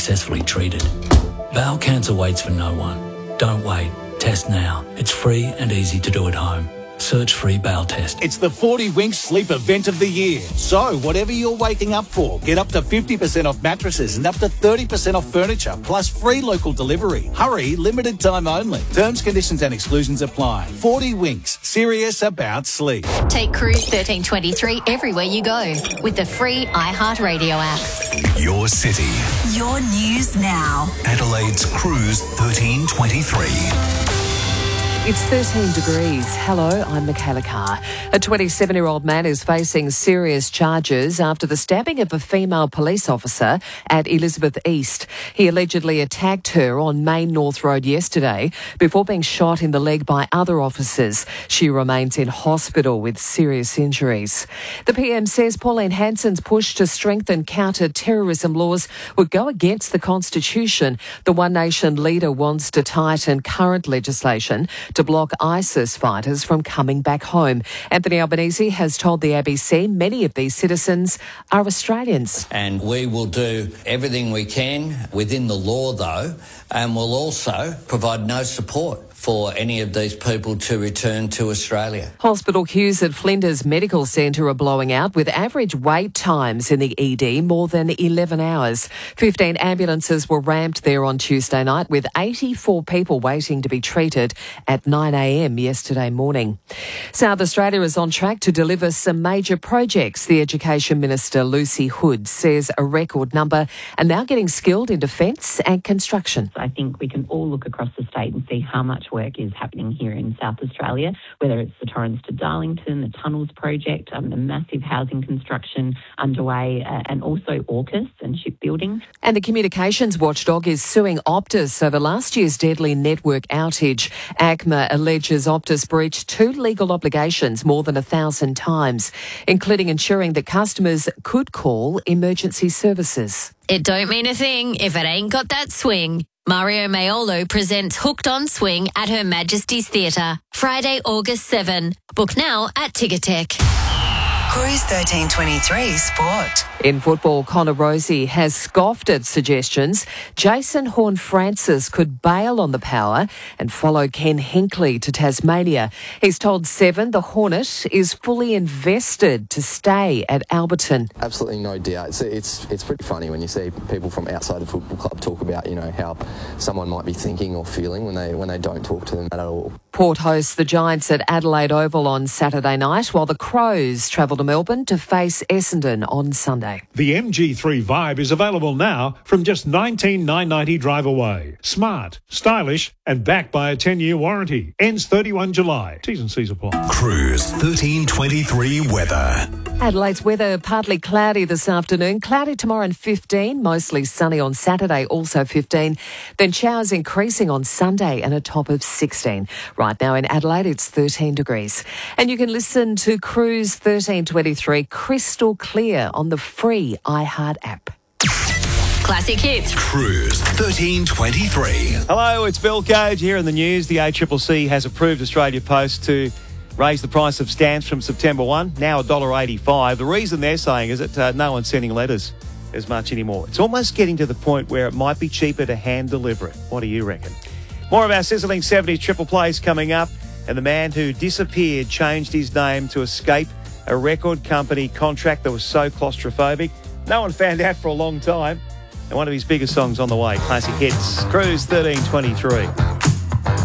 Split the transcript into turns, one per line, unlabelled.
successfully treated. Bowel cancer waits for no one. Don't wait. Test now. It's free and easy to do at home. Search free bowel test.
It's the 40 Winks Sleep Event of the Year. So, whatever you're waking up for, get up to 50% off mattresses and up to 30% off furniture, plus free local delivery. Hurry, limited time only. Terms, conditions and exclusions apply. 40 Winks, serious about sleep.
Take Cruise 1323 everywhere you go with the free iHeartRadio app.
Your city.
Your news now.
Adelaide's Cruise 1323.
It's 13 degrees. Hello, I'm Michaela Carr. A 27-year-old man is facing serious charges after the stabbing of a female police officer at Elizabeth East. He allegedly attacked her on Main North Road yesterday before being shot in the leg by other officers. She remains in hospital with serious injuries. The PM says Pauline Hanson's push to strengthen counter-terrorism laws would go against the Constitution. The One Nation leader wants to tighten current legislation to block ISIS fighters from coming back home. Anthony Albanese has told the ABC many of these citizens are Australians.
And we will do everything we can within the law, though, and we'll also provide no support for any of these people to return to Australia.
Hospital queues at Flinders Medical Centre are blowing out, with average wait times in the ED more than 11 hours. 15 ambulances were ramped there on Tuesday night, with 84 people waiting to be treated at 9 a.m. yesterday morning. South Australia is on track to deliver some major projects. The Education Minister, Lucy Hood, says a record number are now getting skilled in defence and construction.
I think we can all look across the state and see how much work is happening here in South Australia, whether it's the Torrens to Darlington, the Tunnels project, the massive housing construction underway, and also AUKUS and shipbuilding.
And the communications watchdog is suing Optus over last year's deadly network outage. ACMA alleges Optus breached 2 legal obligations more than 1,000 times, including ensuring that customers could call emergency services.
It don't mean a thing if it ain't got that swing. Mario Maiolo presents Hooked on Swing at Her Majesty's Theatre, Friday, August 7. Book now at Ticketek.
Cruise 1323 Sport.
In football, Connor Rosie has scoffed at suggestions Jason Horne-Francis could bail on the Power and follow Ken Hinkley to Tasmania. He's told Seven the Hornet is fully invested to stay at Alberton.
Absolutely no doubt. It's pretty funny when you see people from outside the football club talk about, how someone might be thinking or feeling when they don't talk to them at all.
Port hosts the Giants at Adelaide Oval on Saturday night, while the Crows travel to Melbourne to face Essendon on Sunday.
The MG3 Vibe is available now from just $19,990 drive away. Smart, stylish and backed by a 10-year warranty. Ends 31 July. T's and C's apply.
Cruise 1323 weather.
Adelaide's weather partly cloudy this afternoon. Cloudy tomorrow and 15. Mostly sunny on Saturday, also 15. Then showers increasing on Sunday and a top of 16. Right now in Adelaide, it's 13 degrees. And you can listen to Cruise 1323 crystal clear on the free iHeart app.
Classic hits.
Cruise 1323.
Hello, it's Bill Cage here in the news. The ACCC has approved Australia Post to raise the price of stamps from September 1, now $1.85. The reason they're saying is that no one's sending letters as much anymore. It's almost getting to the point where it might be cheaper to hand deliver it. What do you reckon? More of our sizzling 70s triple plays coming up. And the man who disappeared changed his name to escape a record company contract that was so claustrophobic. No one found out for a long time. And one of his biggest songs on the way, Classic Hits. Cruise 1323.